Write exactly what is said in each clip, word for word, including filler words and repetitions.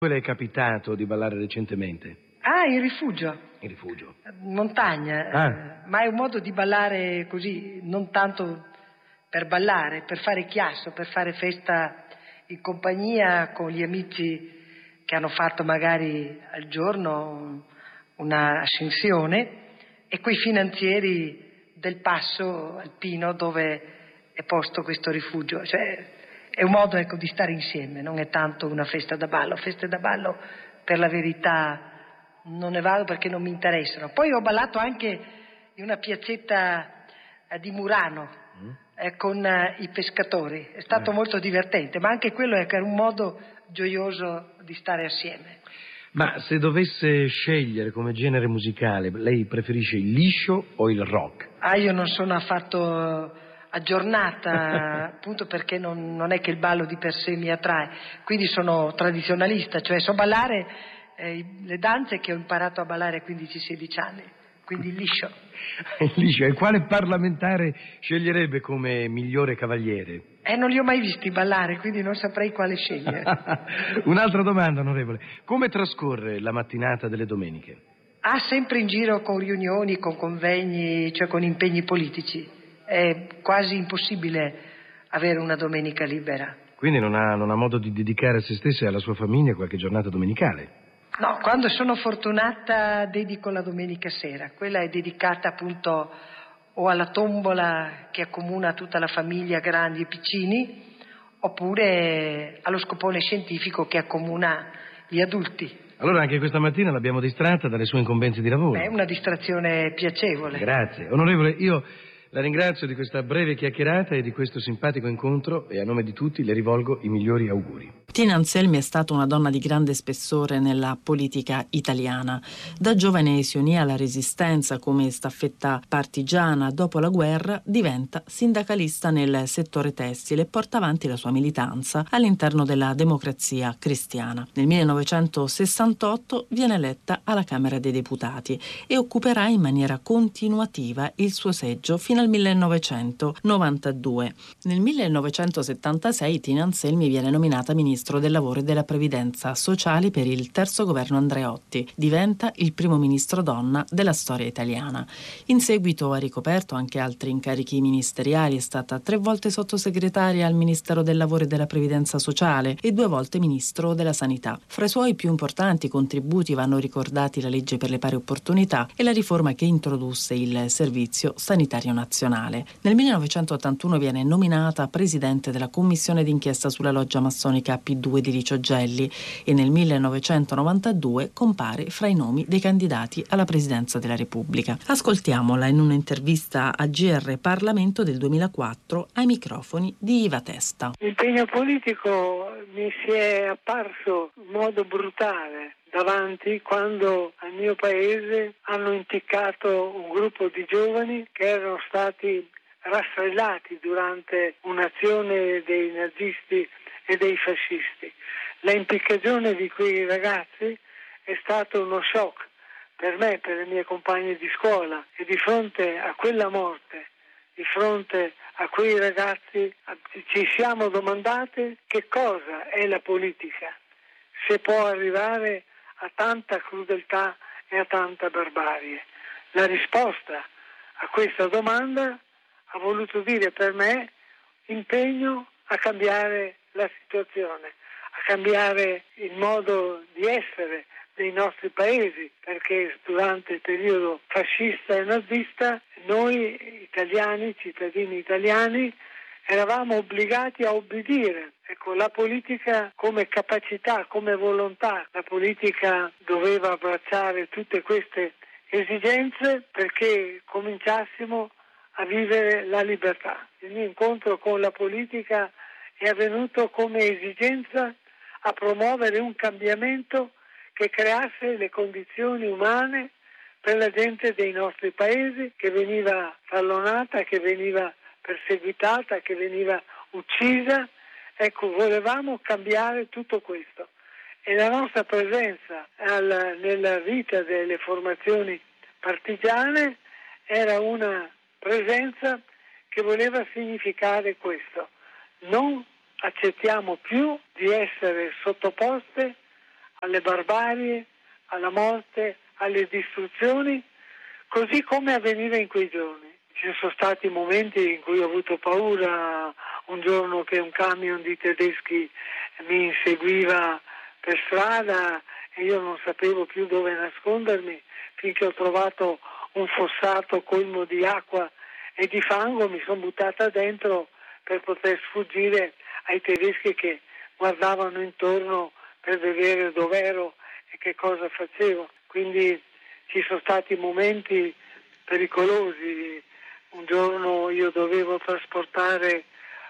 Dove le è capitato di ballare recentemente? Ah, in rifugio. In rifugio. Montagna, Ah. eh, ma è un modo di ballare così, non tanto per ballare, per fare chiasso, per fare festa in compagnia con gli amici che hanno fatto magari al giorno una ascensione e quei finanzieri del passo alpino dove è posto questo rifugio. Cioè, è un modo, ecco, di stare insieme, non è tanto una festa da ballo. Feste da ballo, per la verità, non ne vado perché non mi interessano. Poi ho ballato anche in una piazzetta eh, di Murano mm. eh, con eh, i pescatori, è stato eh. molto divertente, ma anche quello è un modo gioioso di stare assieme. Ma se dovesse scegliere come genere musicale, lei preferisce il liscio o il rock? Ah, io non sono affatto aggiornata, appunto perché non, non è che il ballo di per sé mi attrae, quindi sono tradizionalista, cioè so ballare eh, le danze che ho imparato a ballare a quindici sedici anni, quindi il liscio. Il liscio, e quale parlamentare sceglierebbe come migliore cavaliere? Eh, non li ho mai visti ballare, quindi non saprei quale scegliere. Un'altra domanda, onorevole. Come trascorre la mattinata delle domeniche? Ah, sempre in giro con riunioni, con convegni, cioè con impegni politici. È quasi impossibile avere una domenica libera. Quindi non ha, non ha modo di dedicare a se stessa e alla sua famiglia qualche giornata domenicale? No, quando sono fortunata dedico la domenica sera. Quella è dedicata appunto o alla tombola che accomuna tutta la famiglia, grandi e piccini, oppure allo scopone scientifico che accomuna gli adulti. Allora anche questa mattina l'abbiamo distratta dalle sue incombenze di lavoro. È una distrazione piacevole. Grazie. Onorevole, io la ringrazio di questa breve chiacchierata e di questo simpatico incontro e a nome di tutti le rivolgo i migliori auguri. Tina Anselmi è stata una donna di grande spessore nella politica italiana. Da giovane si unì alla Resistenza come staffetta partigiana. Dopo la guerra diventa sindacalista nel settore tessile e porta avanti la sua militanza all'interno della Democrazia Cristiana. Nel millenovecentosessantotto viene eletta alla Camera dei Deputati e occuperà in maniera continuativa il suo seggio fino al millenovecentonovantadue. Nel millenovecentosettantasei Tina Anselmi viene nominata ministro del lavoro e della previdenza sociale per il terzo governo Andreotti. Diventa il primo ministro donna della storia italiana. In seguito ha ricoperto anche altri incarichi ministeriali, è stata tre volte sottosegretaria al Ministero del lavoro e della previdenza sociale e due volte ministro della sanità. Fra i suoi più importanti contributi vanno ricordati la legge per le pari opportunità e la riforma che introdusse il servizio sanitario nazionale. Nel millenovecentottantuno viene nominata presidente della commissione d'inchiesta sulla loggia massonica P due di Licio Gelli e nel millenovecentonovantadue compare fra i nomi dei candidati alla presidenza della Repubblica. Ascoltiamola in un'intervista a G R Parlamento del duemilaquattro ai microfoni di Iva Testa. L'impegno politico mi si è apparso in modo brutale davanti quando al mio paese hanno impiccato un gruppo di giovani che erano stati rastrellati durante un'azione dei nazisti e dei fascisti. La impiccagione di quei ragazzi è stato uno shock per me, per le mie compagne di scuola, e di fronte a quella morte, di fronte a quei ragazzi, ci siamo domandate che cosa è la politica, se può arrivare a tanta crudeltà e a tanta barbarie. La risposta a questa domanda ha voluto dire per me impegno a cambiare la situazione, a cambiare il modo di essere dei nostri paesi, perché durante il periodo fascista e nazista noi italiani, cittadini italiani, eravamo obbligati a obbedire. Ecco, la politica come capacità, come volontà, la politica doveva abbracciare tutte queste esigenze perché cominciassimo a vivere la libertà. Il mio incontro con la politica è avvenuto come esigenza a promuovere un cambiamento che creasse le condizioni umane per la gente dei nostri paesi che veniva tallonata, che veniva perseguitata, che veniva uccisa. Ecco, volevamo cambiare tutto questo e la nostra presenza al, nella vita delle formazioni partigiane era una presenza che voleva significare questo: non accettiamo più di essere sottoposte alle barbarie, alla morte, alle distruzioni, così come avveniva in quei giorni. Ci sono stati momenti in cui ho avuto paura, un giorno che un camion di tedeschi mi inseguiva per strada e io non sapevo più dove nascondermi, finché ho trovato un fossato colmo di acqua e di fango, mi sono buttata dentro per poter sfuggire ai tedeschi che guardavano intorno per vedere dov'ero e che cosa facevo. Quindi ci sono stati momenti pericolosi. Un giorno io dovevo trasportare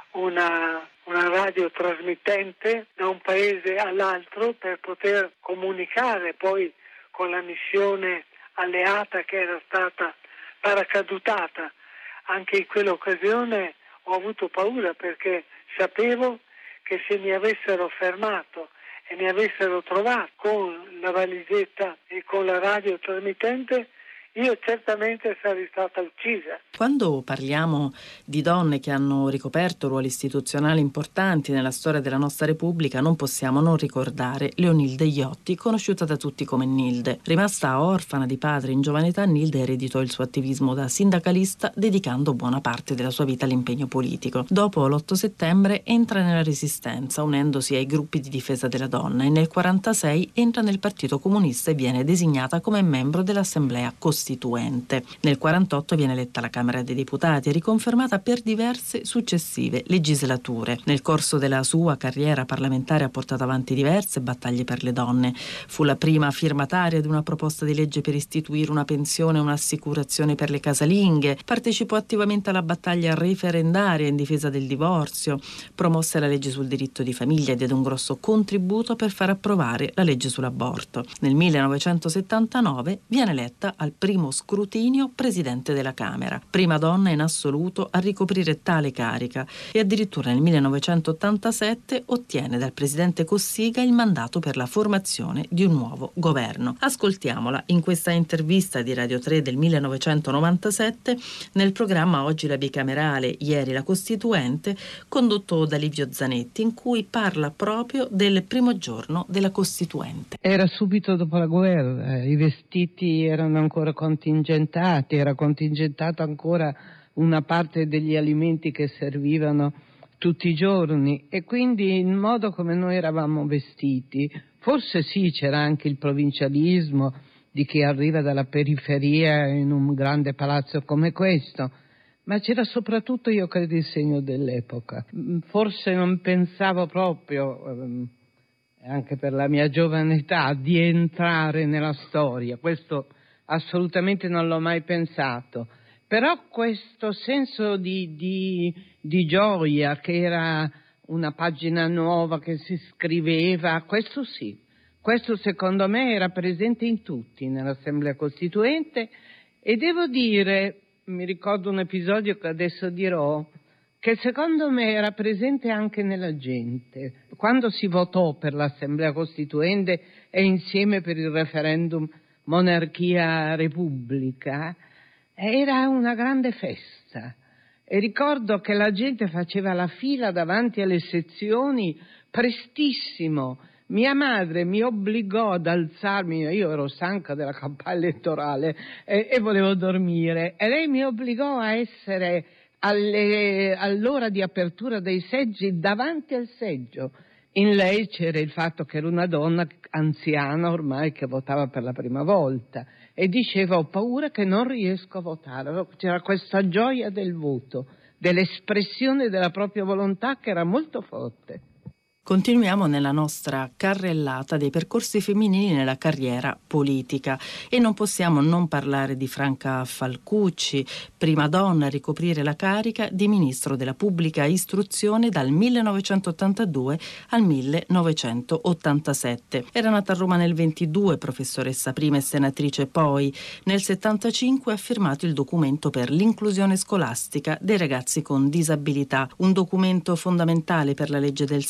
una, una radiotrasmittente da un paese all'altro per poter comunicare poi con la missione alleata che era stata paracadutata. Anche in quell'occasione ho avuto paura perché sapevo che se mi avessero fermato e mi avessero trovato con la valigetta e con la radiotrasmittente, io certamente sarei stata uccisa. Quando parliamo di donne che hanno ricoperto ruoli istituzionali importanti nella storia della nostra Repubblica, non possiamo non ricordare Leonilde Iotti, conosciuta da tutti come Nilde. Rimasta orfana di padre in giovane età, Nilde ereditò il suo attivismo da sindacalista, dedicando buona parte della sua vita all'impegno politico. Dopo l'otto settembre entra nella Resistenza, unendosi ai gruppi di difesa della donna, e nel quarantasei entra nel Partito Comunista e viene designata come membro dell'Assemblea Costituente. Nel quarantotto viene eletta alla Camera dei Deputati e riconfermata per diverse successive legislature. Nel corso della sua carriera parlamentare ha portato avanti diverse battaglie per le donne. Fu la prima firmataria di una proposta di legge per istituire una pensione e un'assicurazione per le casalinghe, partecipò attivamente alla battaglia referendaria in difesa del divorzio, promosse la legge sul diritto di famiglia e diede un grosso contributo per far approvare la legge sull'aborto. Nel millenovecentosettantanove viene eletta al primo scrutinio presidente della Camera, prima donna in assoluto a ricoprire tale carica, e addirittura nel millenovecentottantasette ottiene dal presidente Cossiga il mandato per la formazione di un nuovo governo. Ascoltiamola in questa intervista di Radio tre del millenovecentonovantasette nel programma Oggi la Bicamerale, ieri la Costituente, condotto da Livio Zanetti, in cui parla proprio del primo giorno della Costituente. Era subito dopo la guerra, i vestiti erano ancora contingentati, era contingentata ancora una parte degli alimenti che servivano tutti i giorni, e quindi il modo come noi eravamo vestiti, forse sì, c'era anche il provincialismo di chi arriva dalla periferia in un grande palazzo come questo, ma c'era soprattutto, io credo, il segno dell'epoca. Forse non pensavo proprio, anche per la mia giovane età, di entrare nella storia, questo assolutamente non l'ho mai pensato. Però questo senso di, di, di gioia, che era una pagina nuova che si scriveva, questo sì, questo secondo me era presente in tutti nell'Assemblea Costituente, e devo dire, mi ricordo un episodio che adesso dirò, che secondo me era presente anche nella gente. Quando si votò per l'Assemblea Costituente e insieme per il referendum monarchia-repubblica, era una grande festa, e ricordo che la gente faceva la fila davanti alle sezioni prestissimo. Mia madre mi obbligò ad alzarmi, io ero stanca della campagna elettorale e, e volevo dormire, e lei mi obbligò a essere alle, all'ora di apertura dei seggi davanti al seggio. In lei c'era il fatto che era una donna anziana ormai che votava per la prima volta, e diceva: ho paura che non riesco a votare. C'era questa gioia del voto, dell'espressione della propria volontà, che era molto forte. Continuiamo nella nostra carrellata dei percorsi femminili nella carriera politica, e non possiamo non parlare di Franca Falcucci, prima donna a ricoprire la carica di ministro della pubblica istruzione dal millenovecentottantadue al millenovecentottantasette. Era nata a Roma nel ventidue, professoressa prima e senatrice poi. Nel settantacinque ha firmato il documento per l'inclusione scolastica dei ragazzi con disabilità, un documento fondamentale per la legge del settanta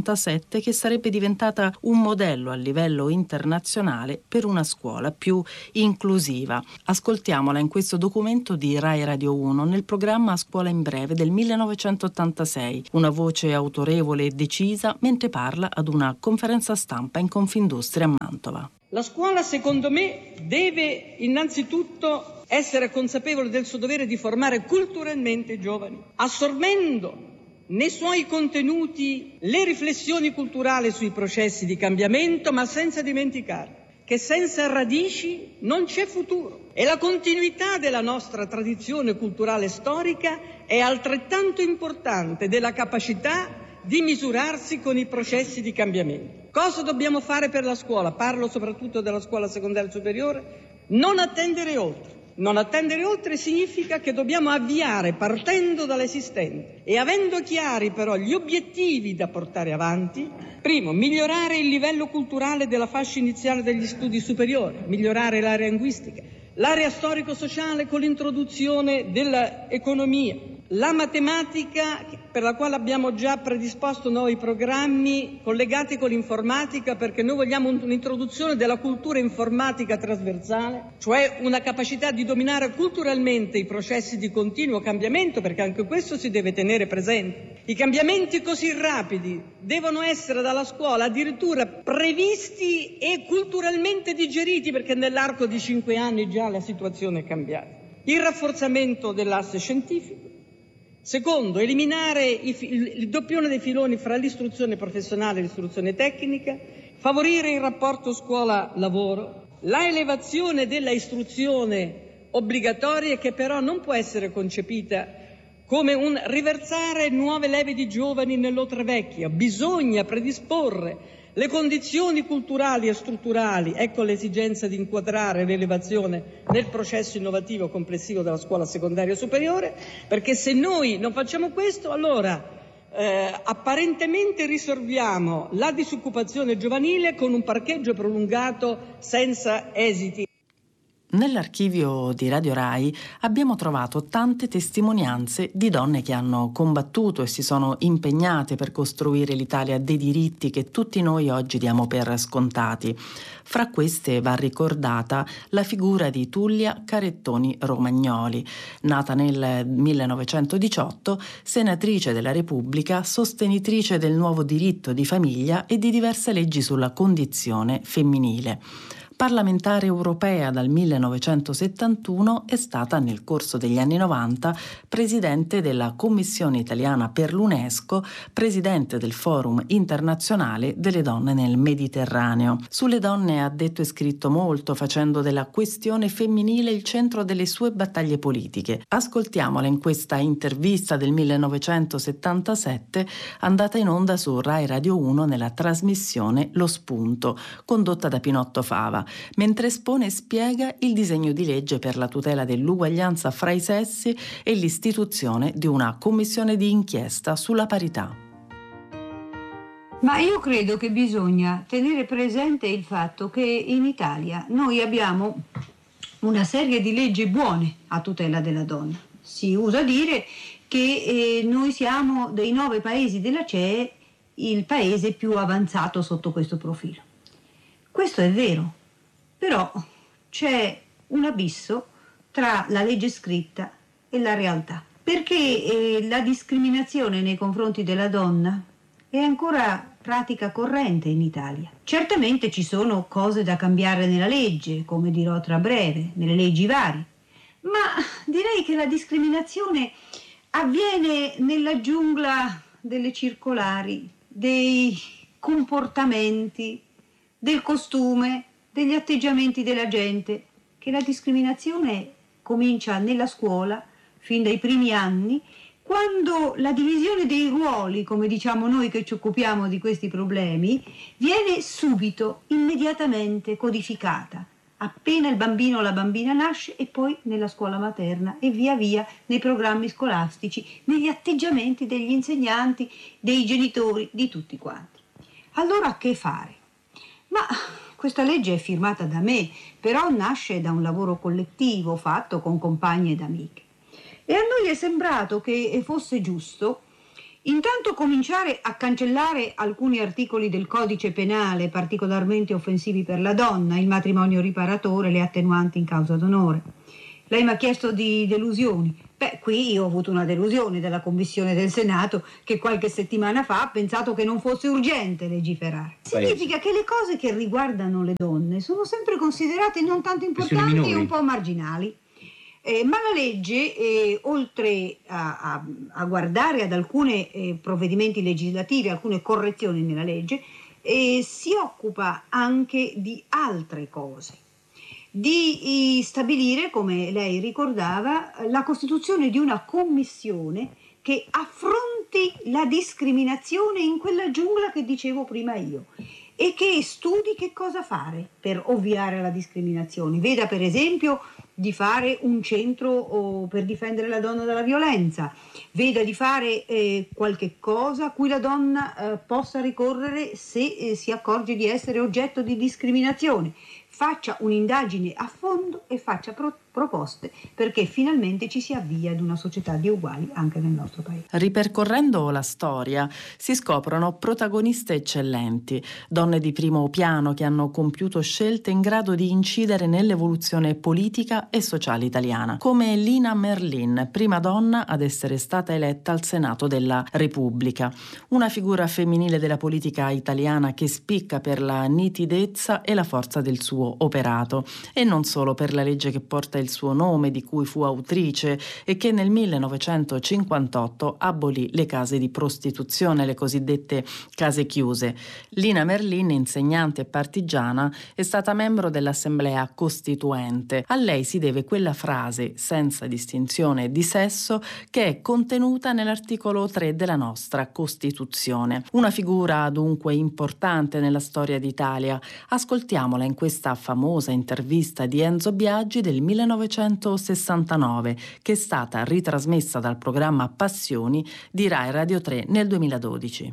millenovecentosettantasette che sarebbe diventata un modello a livello internazionale per una scuola più inclusiva. Ascoltiamola in questo documento di Rai Radio uno nel programma Scuola in breve del millenovecentottantasei, una voce autorevole e decisa mentre parla ad una conferenza stampa in Confindustria a Mantova. La scuola, secondo me, deve innanzitutto essere consapevole del suo dovere di formare culturalmente i giovani, assorbendo nei suoi contenuti le riflessioni culturali sui processi di cambiamento, ma senza dimenticare che senza radici non c'è futuro. E la continuità della nostra tradizione culturale storica è altrettanto importante della capacità di misurarsi con i processi di cambiamento. Cosa dobbiamo fare per la scuola? Parlo soprattutto della scuola secondaria superiore. Non attendere oltre. Non attendere oltre significa che dobbiamo avviare partendo dall'esistente e avendo chiari però gli obiettivi da portare avanti. Primo, migliorare il livello culturale della fascia iniziale degli studi superiori, migliorare l'area linguistica, l'area storico-sociale con l'introduzione dell'economia, la matematica per la quale abbiamo già predisposto nuovi programmi collegati con l'informatica, perché noi vogliamo un'introduzione della cultura informatica trasversale, cioè una capacità di dominare culturalmente i processi di continuo cambiamento, perché anche questo si deve tenere presente. I cambiamenti così rapidi devono essere dalla scuola addirittura previsti e culturalmente digeriti, perché nell'arco di cinque anni già la situazione è cambiata. Il rafforzamento dell'asse scientifico. Secondo, eliminare il, il doppione dei filoni fra l'istruzione professionale e l'istruzione tecnica, favorire il rapporto scuola-lavoro, la elevazione della istruzione obbligatoria, che però non può essere concepita come un riversare nuove leve di giovani nell'oltre vecchia. Bisogna predisporre le condizioni culturali e strutturali, ecco l'esigenza di inquadrare l'elevazione nel processo innovativo complessivo della scuola secondaria superiore, perché se noi non facciamo questo, allora eh, apparentemente risolviamo la disoccupazione giovanile con un parcheggio prolungato senza esiti. Nell'archivio di Radio Rai abbiamo trovato tante testimonianze di donne che hanno combattuto e si sono impegnate per costruire l'Italia dei diritti che tutti noi oggi diamo per scontati. Fra queste va ricordata la figura di Tullia Carettoni Romagnoli, nata nel millenovecentodiciotto, senatrice della Repubblica, sostenitrice del nuovo diritto di famiglia e di diverse leggi sulla condizione femminile. Parlamentare europea dal millenovecentosettantuno, è stata nel corso degli anni novanta presidente della Commissione italiana per l'UNESCO, presidente del Forum internazionale delle donne nel Mediterraneo. Sulle donne ha detto e scritto molto, facendo della questione femminile il centro delle sue battaglie politiche. Ascoltiamola in questa intervista del millenovecentosettantasette, andata in onda su Rai Radio uno nella trasmissione Lo Spunto, condotta da Pinotto Fava, mentre espone e spiega il disegno di legge per la tutela dell'uguaglianza fra i sessi e l'istituzione di una commissione di inchiesta sulla parità. Ma io credo che bisogna tenere presente il fatto che in Italia noi abbiamo una serie di leggi buone a tutela della donna. Si usa dire che eh, noi siamo, dei nove paesi della C E E, il paese più avanzato sotto questo profilo. Questo è vero. Però c'è un abisso tra la legge scritta e la realtà, perché eh, la discriminazione nei confronti della donna è ancora pratica corrente in Italia. Certamente ci sono cose da cambiare nella legge, come dirò tra breve, nelle leggi varie, ma direi che la discriminazione avviene nella giungla delle circolari, dei comportamenti, del costume, degli atteggiamenti della gente, che la discriminazione comincia nella scuola, fin dai primi anni, quando la divisione dei ruoli, come diciamo noi che ci occupiamo di questi problemi, viene subito, immediatamente codificata, appena il bambino o la bambina nasce, e poi nella scuola materna e via via nei programmi scolastici, negli atteggiamenti degli insegnanti, dei genitori, di tutti quanti. Allora che fare? Ma questa legge è firmata da me, però nasce da un lavoro collettivo fatto con compagne ed amiche. E a noi è sembrato che fosse giusto Intanto cominciare a cancellare alcuni articoli del codice penale particolarmente offensivi per la donna, il matrimonio riparatore, le attenuanti in causa d'onore. Lei mi ha chiesto di delusioni. Beh, qui io ho avuto una delusione dalla Commissione del Senato che qualche settimana fa ha pensato che non fosse urgente legiferare. Significa che le cose che riguardano le donne sono sempre considerate non tanto importanti e un po' marginali. Eh, ma la legge, eh, oltre a, a, a guardare ad alcuni eh, provvedimenti legislativi, alcune correzioni nella legge, eh, si occupa anche di altre cose. Di stabilire, come lei ricordava, la costituzione di una commissione che affronti la discriminazione in quella giungla che dicevo prima io e che studi che cosa fare per ovviare alla discriminazione. Veda per esempio di fare un centro oh, per difendere la donna dalla violenza, veda di fare eh, qualche cosa a cui la donna eh, possa ricorrere se eh, si accorge di essere oggetto di discriminazione. Faccia un'indagine a fondo e faccia pro- proposte perché finalmente ci si avvia ad una società di uguali anche nel nostro paese. Ripercorrendo la storia si scoprono protagoniste eccellenti, donne di primo piano che hanno compiuto scelte in grado di incidere nell'evoluzione politica e sociale italiana, come Lina Merlin, prima donna ad essere stata eletta al Senato della Repubblica, una figura femminile della politica italiana che spicca per la nitidezza e la forza del suo operato, e non solo per la legge che porta il suo nome, di cui fu autrice e che nel millenovecentocinquantotto abolì le case di prostituzione, le cosiddette case chiuse. Lina Merlin, insegnante e partigiana, è stata membro dell'Assemblea Costituente. A lei si deve quella frase senza distinzione di sesso che è contenuta nell'articolo tre della nostra Costituzione. Una figura dunque importante nella storia d'Italia. Ascoltiamola in questa famosa intervista di Enzo Biagi del millenovecentosessantanove, che è stata ritrasmessa dal programma Passioni di Rai Radio tre nel duemiladodici.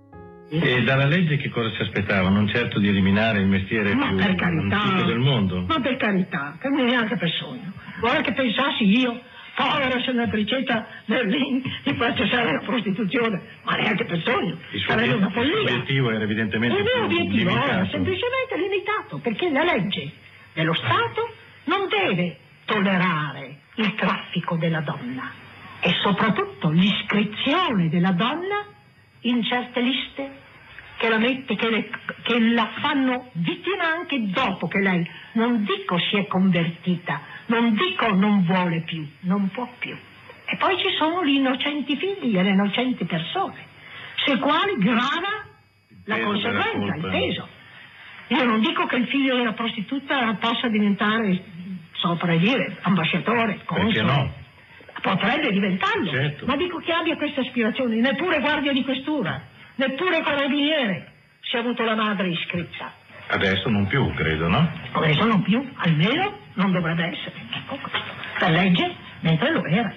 E dalla legge che cosa si aspettava? Non certo di eliminare il mestiere ma più per carità, antico del mondo. Ma per carità, che non neanche per sogno. Guarda che pensassi io, povera senatricetta Merlin, di far cessare la prostituzione, ma neanche per sogno. Sarebbe una follia. Il suo obiettivo era evidentemente il mio obiettivo limitato. era semplicemente limitato, perché la legge dello Stato non deve tollerare il traffico della donna e soprattutto l'iscrizione della donna in certe liste che la mette, che, le, che la fanno vittima anche dopo che lei, non dico si è convertita, non dico non vuole più, non può più. E poi ci sono gli innocenti figli e le innocenti persone, sui quali grava la conseguenza, il peso. Io non dico che il figlio della prostituta possa diventare, sopra dire, ambasciatore, console. Perché no? Potrebbe diventarlo, certo. Ma dico che abbia queste aspirazioni, neppure guardia di questura, neppure carabiniere, se ha avuto la madre iscritta. Adesso non più, credo, no? Adesso non più, almeno non dovrebbe essere. Ecco questo, per legge, mentre lo era.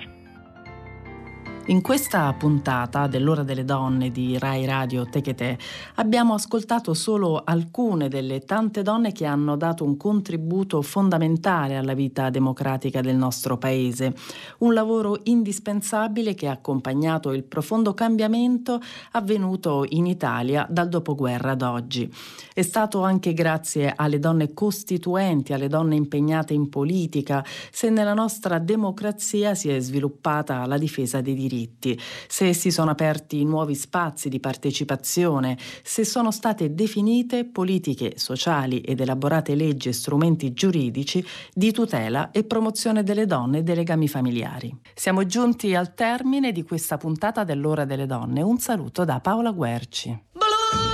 In questa puntata dell'Ora delle Donne di Rai Radio Techete abbiamo ascoltato solo alcune delle tante donne che hanno dato un contributo fondamentale alla vita democratica del nostro paese, un lavoro indispensabile che ha accompagnato il profondo cambiamento avvenuto in Italia dal dopoguerra ad oggi. È stato anche grazie alle donne costituenti, alle donne impegnate in politica, se nella nostra democrazia si è sviluppata la difesa dei diritti, se si sono aperti nuovi spazi di partecipazione, se sono state definite politiche sociali ed elaborate leggi e strumenti giuridici di tutela e promozione delle donne e dei legami familiari. Siamo giunti al termine di questa puntata dell'Ora delle Donne. Un saluto da Paola Guerci.